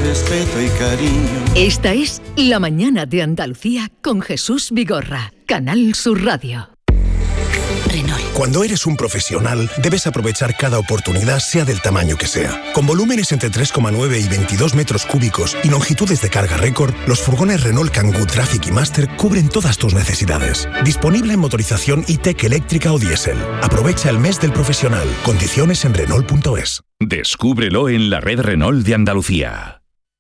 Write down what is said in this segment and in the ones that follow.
respeto y cariño. Esta es La Mañana de Andalucía con Jesús Vigorra, Canal Sur Radio. Renault. Cuando eres un profesional, debes aprovechar cada oportunidad, sea del tamaño que sea. Con volúmenes entre 3,9 y 22 metros cúbicos y longitudes de carga récord, los furgones Renault Kangoo Traffic y Master cubren todas tus necesidades. Disponible en motorización e-tech eléctrica o diésel. Aprovecha el mes del profesional. Condiciones en Renault.es. Descúbrelo en la red Renault de Andalucía.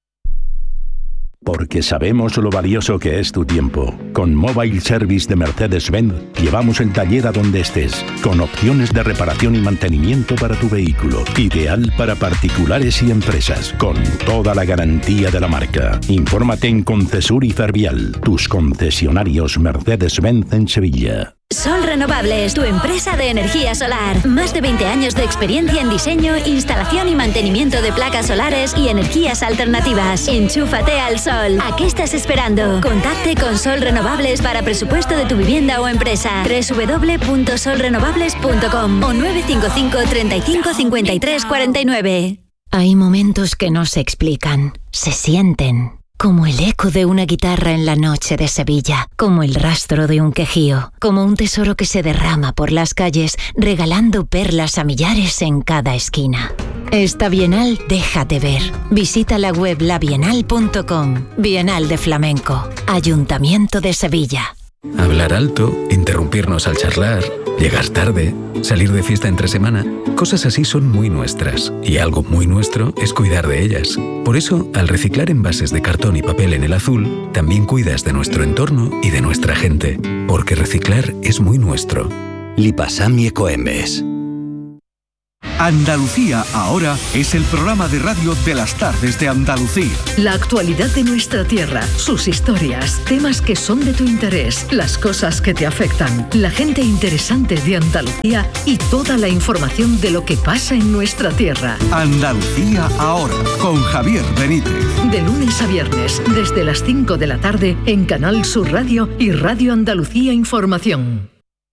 Porque sabemos lo valioso que es tu tiempo. Con Mobile Service de Mercedes-Benz llevamos el taller a donde estés, con opciones de reparación y mantenimiento para tu vehículo. Ideal para particulares y empresas, con toda la garantía de la marca. Infórmate en Concesur y Fervial, tus concesionarios Mercedes-Benz en Sevilla. Sol Renovables, tu empresa de energía solar. Más de 20 años de experiencia en diseño, instalación y mantenimiento de placas solares y energías alternativas. Enchúfate al sol. ¿A qué estás esperando? Contacte con Sol Renovables para presupuesto de tu vivienda o empresa. www.solrenovables.com o 955 35 53 49. Hay momentos que no se explican, se sienten. Como el eco de una guitarra en la noche de Sevilla, como el rastro de un quejío, como un tesoro que se derrama por las calles, regalando perlas a millares en cada esquina. Esta Bienal déjate ver. Visita la web labienal.com. Bienal de Flamenco. Ayuntamiento de Sevilla. Hablar alto, interrumpirnos al charlar, llegar tarde, salir de fiesta entre semana, cosas así son muy nuestras. Y algo muy nuestro es cuidar de ellas. Por eso, al reciclar envases de cartón y papel en el azul, también cuidas de nuestro entorno y de nuestra gente. Porque reciclar es muy nuestro. Lipasam y Ecoembes. Andalucía Ahora es el programa de radio de las tardes de Andalucía. La actualidad de nuestra tierra, sus historias, temas que son de tu interés, las cosas que te afectan, la gente interesante de Andalucía y toda la información de lo que pasa en nuestra tierra. Andalucía Ahora, con Javier Benítez. De lunes a viernes, desde las 5 de la tarde, en Canal Sur Radio y Radio Andalucía Información.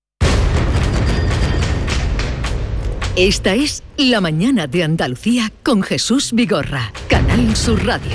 Esta es La Mañana de Andalucía con Jesús Vigorra, Canal Sur Radio.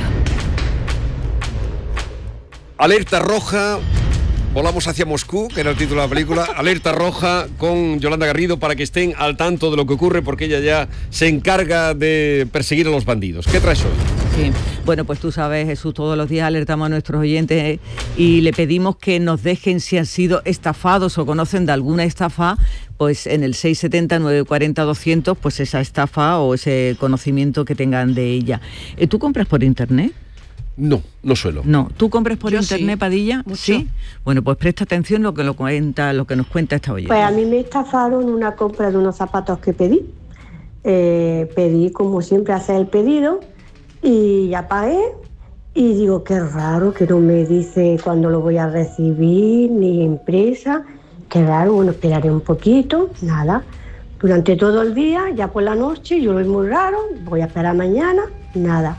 Alerta roja, volamos hacia Moscú, que era el título de la película. Alerta roja con Yolanda Garrido para que estén al tanto de lo que ocurre, porque ella ya se encarga de perseguir a los bandidos. ¿Qué traes hoy? Sí. Bueno, pues tú sabes, Jesús, todos los días alertamos a nuestros oyentes y le pedimos que nos dejen si han sido estafados o conocen de alguna estafa, pues en el 670-940-200, pues esa estafa o ese conocimiento que tengan de ella. ¿Tú compras por internet? No, no suelo. No, ¿tú compras por internet, sí. Padilla? Mucho. Sí. Bueno, pues presta atención lo que nos cuenta esta oyente. Pues a mí me estafaron una compra de unos zapatos que pedí. Pedí, como siempre, hacer el pedido y ya pagué. Y digo, qué raro que no me dice cuándo lo voy a recibir, ni empresa. Qué raro, bueno, esperaré un poquito, nada. Durante todo el día, ya por la noche, yo lo veo muy raro, voy a esperar mañana, nada.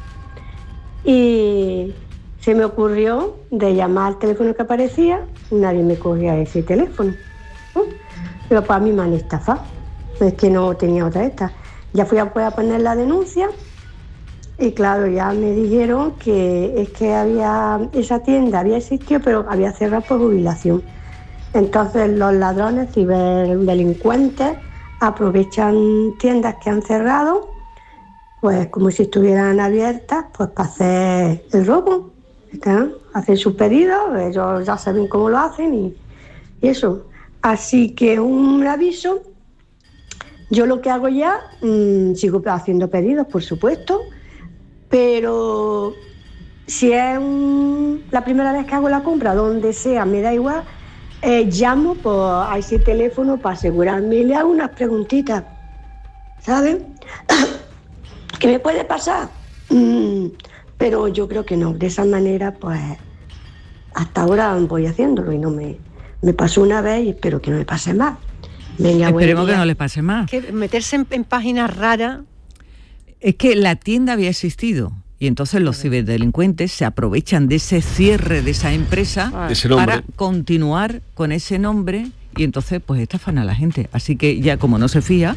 Y se me ocurrió de llamar al teléfono que aparecía, nadie me cogía ese teléfono. Pero para mí me han estafado, es que no tenía otra esta. Ya fui a poner la denuncia y claro, ya me dijeron que es que esa tienda había existido, pero había cerrado por jubilación. Entonces los ladrones, ciberdelincuentes, aprovechan tiendas que han cerrado, pues como si estuvieran abiertas, pues para hacer el robo. Hacen sus pedidos, ellos ya saben cómo lo hacen y eso. Así que un aviso, yo lo que hago ya, sigo haciendo pedidos, por supuesto, pero si es la primera vez que hago la compra, donde sea, me da igual, llamo a ese teléfono para asegurarme y le hago unas preguntitas, ¿sabes? ¿Qué me puede pasar? Pero yo creo que no, de esa manera pues hasta ahora voy haciéndolo y no me pasó una vez y espero que no me pase más. Venga, esperemos que no le pase más. Que meterse en páginas raras. Es que la tienda había existido y entonces los ciberdelincuentes se aprovechan de ese cierre de esa empresa para continuar con ese nombre y entonces pues estafan a la gente. Así que ya como no se fía,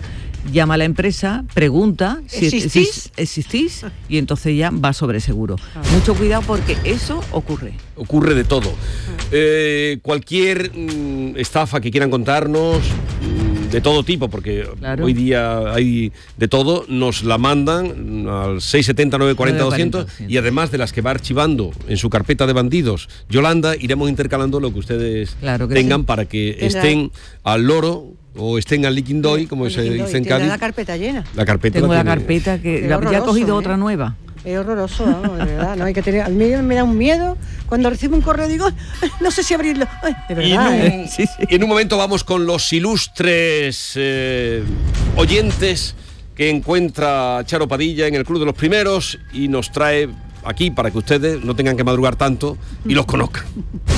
llama a la empresa, pregunta si existís y entonces ya va sobre seguro. Mucho cuidado porque eso ocurre. Ocurre de todo. Cualquier estafa que quieran contarnos, de todo tipo, porque hoy día hay de todo, nos la mandan al 670-940-200 y además de las que va archivando en su carpeta de bandidos Yolanda, iremos intercalando lo que ustedes tengan para que estén al loro o estén al liquindoy, como se dice en Cádiz. La carpeta llena. Tengo la carpeta que ya he cogido otra nueva. Es horroroso, ¿no? De verdad, no hay que tener. A mí me da un miedo cuando recibo un correo, digo, no sé si abrirlo. Ay, de verdad. Y en un momento vamos con los ilustres oyentes que encuentra Charo Padilla en el Club de los Primeros y nos trae aquí para que ustedes no tengan que madrugar tanto y los conozcan.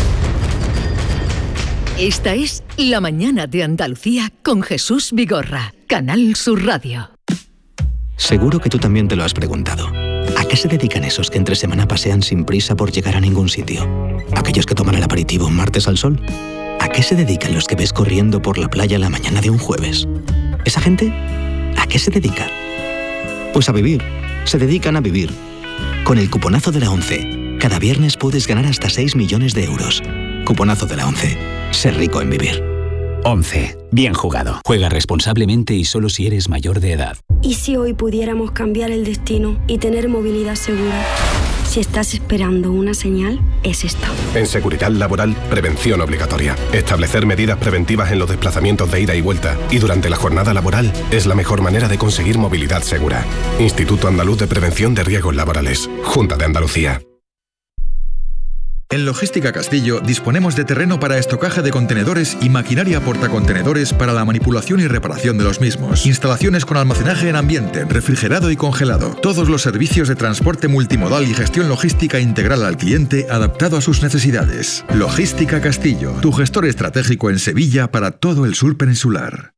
Esta es La Mañana de Andalucía con Jesús Vigorra, Canal Sur Radio. Seguro que tú también te lo has preguntado. ¿A qué se dedican esos que entre semana pasean sin prisa por llegar a ningún sitio? ¿Aquellos que toman el aperitivo un martes al sol? ¿A qué se dedican los que ves corriendo por la playa la mañana de un jueves? ¿Esa gente? ¿A qué se dedica? Pues a vivir. Se dedican a vivir. Con el cuponazo de la ONCE, cada viernes puedes ganar hasta 6 millones de euros. Cuponazo de la ONCE. Ser rico en vivir. ONCE. Bien jugado. Juega responsablemente y solo si eres mayor de edad. ¿Y si hoy pudiéramos cambiar el destino y tener movilidad segura? Si estás esperando una señal, es esta. En seguridad laboral, prevención obligatoria. Establecer medidas preventivas en los desplazamientos de ida y vuelta y durante la jornada laboral es la mejor manera de conseguir movilidad segura. Instituto Andaluz de Prevención de Riesgos Laborales. Junta de Andalucía. En Logística Castillo disponemos de terreno para estocaje de contenedores y maquinaria portacontenedores para la manipulación y reparación de los mismos. Instalaciones con almacenaje en ambiente, refrigerado y congelado. Todos los servicios de transporte multimodal y gestión logística integral al cliente adaptado a sus necesidades. Logística Castillo, tu gestor estratégico en Sevilla para todo el sur peninsular.